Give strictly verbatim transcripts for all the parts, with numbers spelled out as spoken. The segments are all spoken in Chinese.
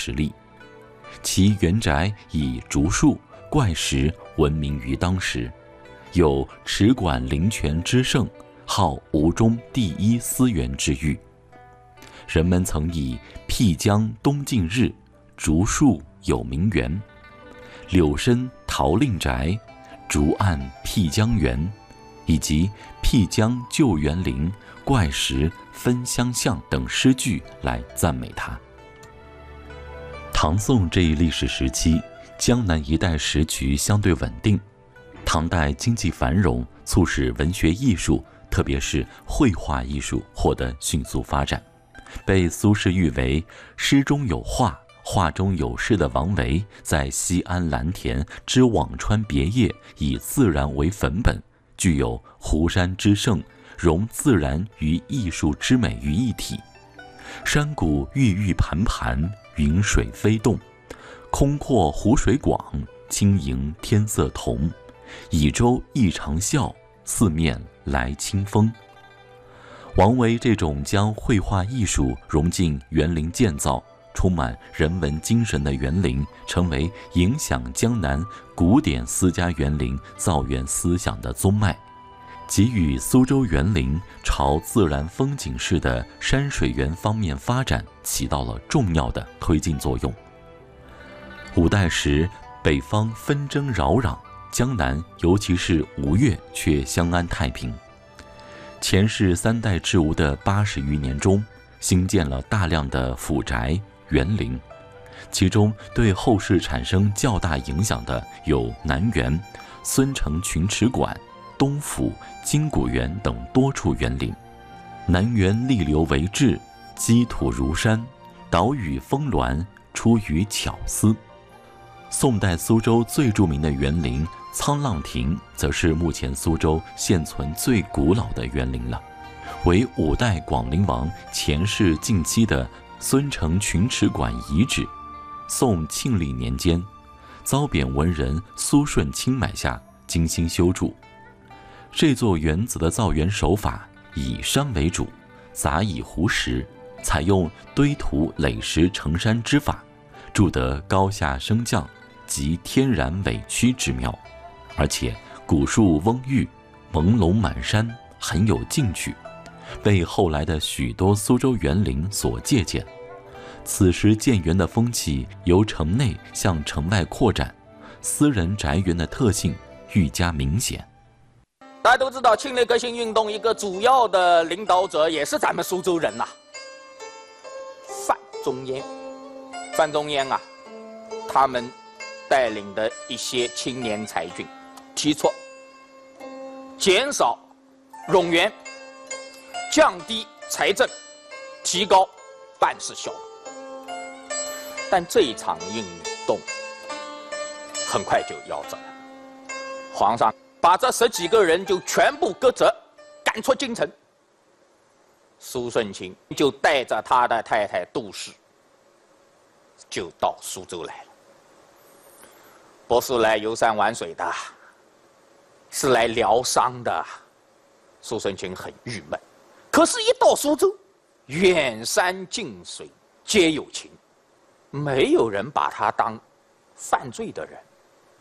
实力。其园宅以竹树、怪石闻名于当时，有池馆灵泉之盛，号吴中第一思源之誉。人们曾以辟江东晋日，竹树有名园，柳深桃令宅，竹岸辟江园，以及辟江旧园林、怪石分相像等诗句来赞美他。唐宋这一历史时期，江南一带时局相对稳定，唐代经济繁荣，促使文学艺术，特别是绘画艺术获得迅速发展。被苏轼誉为诗中有画，画中有诗的王维，在西安蓝田之辋川别业，以自然为粉本，具有湖山之盛，融自然与艺术之美于一体。山谷郁郁盘盘，云水飞动，空阔湖水广，轻盈天色同。以舟一长啸，四面来清风。王维这种将绘画艺术融进园林建造，充满人文精神的园林，成为影响江南古典私家园林造园思想的宗脉，给予苏州园林朝自然风景式的山水园方面发展起到了重要的推进作用。五代时，北方纷争扰攘，江南尤其是吴越却相安太平。前世三代至吴的八十余年中，兴建了大量的府宅园林，其中对后世产生较大影响的有南园、孙承群池馆、东府、金谷园等多处园林。南园立流为质，积土如山，岛屿峰峦，出于巧思。宋代苏州最著名的园林沧浪亭，则是目前苏州现存最古老的园林了，为五代广陵王前世近期的孙承群池馆遗址。宋庆历年间，遭贬文人苏舜钦买下，精心修筑。这座园子的造园手法以山为主，杂以湖石，采用堆土垒石成山之法，筑得高下升降，集天然委曲之妙，而且古树蓊郁，朦胧满山，很有劲趣，为后来的许多苏州园林所借鉴。此时建园的风气由城内向城外扩展，私人宅园的特性愈加明显。 大家都知道，庆历革新运动一个主要的领导者也是咱们苏州人呐、啊，范仲淹。范仲淹啊，他们带领的一些青年才俊，提出减少冗员，降低财政，提高办事效率。但这一场运动很快就夭折了，皇上把这十几个人就全部革职，赶出京城。苏舜钦就带着他的太太杜氏，就到苏州来了。不是来游山玩水的，是来疗伤的。苏舜钦很郁闷，可是，一到苏州，远山近水皆有情，没有人把他当犯罪的人，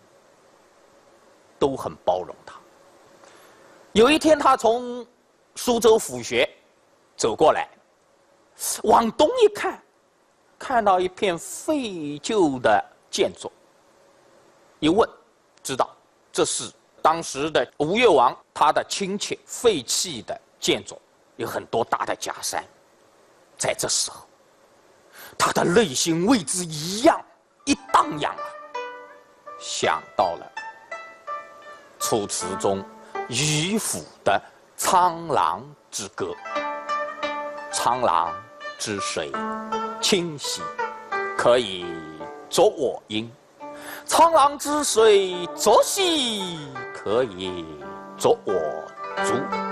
都很包容他。有一天，他从苏州府学走过来，往东一看，看到一片废旧的建筑。一问，知道这是当时的吴越王他的亲戚废弃的建筑，有很多大的假山。在这时候，他的内心为之一样一荡漾啊，想到了楚辞中渔父的沧浪之歌：沧浪之水清兮，可以作我缨；沧浪之水浊兮，可以作我足。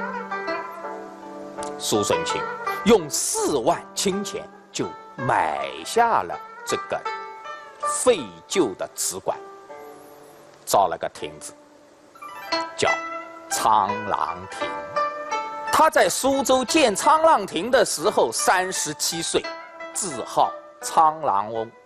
苏舜钦用四万金钱就买下了这个废旧的祠馆，造了个亭子，叫沧浪亭。他在苏州建沧浪亭的时候三十七岁，自号沧浪翁。